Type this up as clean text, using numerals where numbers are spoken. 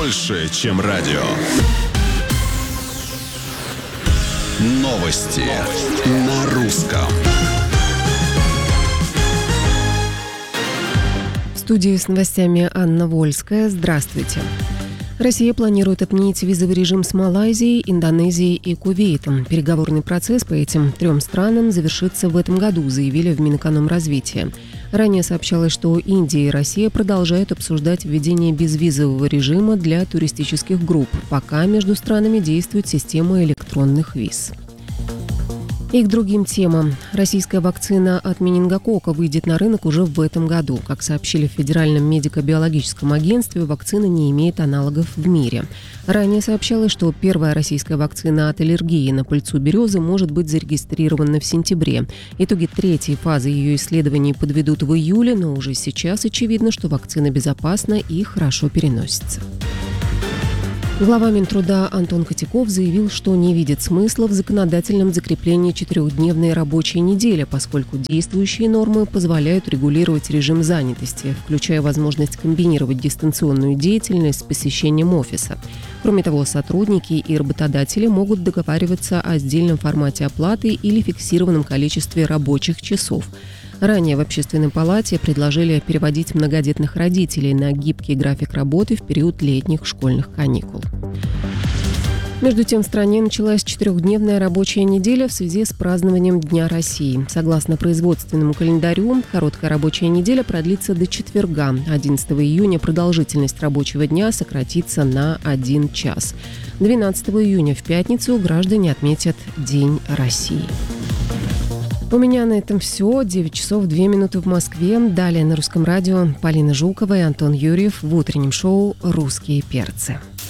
больше, чем радио. Новости на русском. В студии с новостями Анна Вольская. Здравствуйте. Россия планирует отменить визовый режим с Малайзией, Индонезией и Кувейтом. Переговорный процесс по этим трем странам завершится в этом году, заявили в Минэкономразвития. Ранее сообщалось, что Индия и Россия продолжают обсуждать введение безвизового режима для туристических групп, пока между странами действует система электронных виз. И к другим темам. Российская вакцина от менингококка выйдет на рынок уже в этом году. Как сообщили в Федеральном медико-биологическом агентстве, вакцина не имеет аналогов в мире. Ранее сообщалось, что первая российская вакцина от аллергии на пыльцу березы может быть зарегистрирована в сентябре. Итоги третьей фазы ее исследований подведут в июле, но уже сейчас очевидно, что вакцина безопасна и хорошо переносится. Глава Минтруда Антон Котяков заявил, что не видит смысла в законодательном закреплении 4-дневной рабочей недели, поскольку действующие нормы позволяют регулировать режим занятости, включая возможность комбинировать дистанционную деятельность с посещением офиса. Кроме того, сотрудники и работодатели могут договариваться о сдельном формате оплаты или фиксированном количестве рабочих часов. Ранее в Общественной палате предложили переводить многодетных родителей на гибкий график работы в период летних школьных каникул. Между тем, в стране началась 4-дневная рабочая неделя в связи с празднованием Дня России. Согласно производственному календарю, короткая рабочая неделя продлится до четверга. 11 июня продолжительность рабочего дня сократится на 1 час. 12 июня в пятницу граждане отметят День России. У меня на этом все. 9 часов 2 минуты в Москве. Далее на Русском радио Полина Жукова и Антон Юрьев в утреннем шоу «Русские перцы».